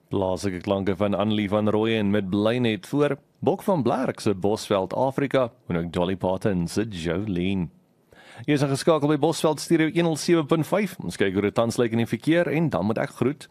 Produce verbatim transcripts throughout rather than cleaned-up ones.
Plaaslike klanke van Annelie van Rooyen met bly net voor, Bok van Blerk se Bosveld Afrika en ook Dolly Parton se Jolene. Jy is ingeskakel by Bosveld Stereo honderd sewe punt vyf. Ons kyk hoe dit tans lyk in die verkeer en dan moet ek groet.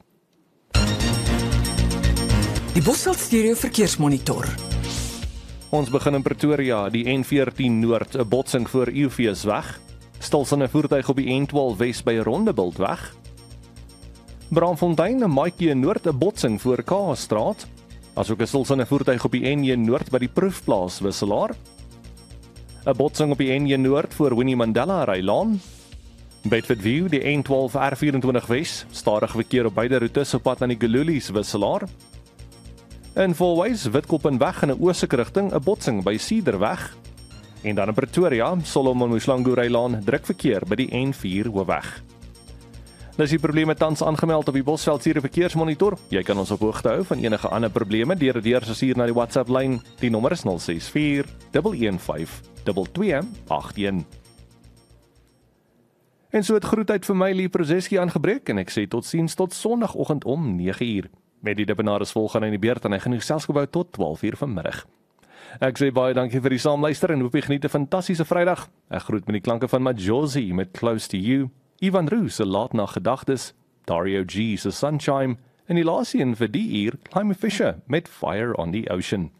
Die Bosveld Stereo verkeersmonitor. Ons begin in Pretoria, die N veertien Noord, 'n botsing voor Eufees weg. Stilsande voertuig op die N twaalf Wes by Rondebult weg. Braamfontein, 'n Maatjie Noord, 'n botsing voor Kaasstraat. Asook 'n stilsande voertuig op die N een Noord by die Proefplaas Wisselaar. 'n Botsing op die N een Noord voor Winnie Mandela Rylaan. Bedford View, die N twaalf R vyf Wes, stadig verkeer op beide roetes op pad na die Gululies Wisselaar. In Fourways, Witkoppen weg in 'n oostelike rigting, 'n botsing by Cederweg. En dan in Pretoria, Solomon Moslangu Rylaan, druk verkeer by die N vier Hoofweg. Dis die probleme tans aangemeld op die Bosveld Stereo verkeersmonitor. Jy kan ons op hoogte hou van enige ander probleme deur dit deur te stuur na die WhatsApp lyn. Die nommer is nul ses vier een een vyf twee twee agt een. En so het groetheid vir my Lee Prozeski aangebreek en ek sê totsiens tot Sondagoggend om nege uur. Met die dippenaars volgaan in die beurt en hy genoeg selfsgebou tot twaalf uur vanmiddag. Ek sê baie dankie vir die saamluister en hoop jy geniet 'n fantastiese Vrydag. Ek groet met die klanke van Majosi met Close to You, Ivan Roos se Laatnag Gedagtes, Dario G se Sunshine en die laaste een vir die uur, Climate Fisher met Fire on the Ocean.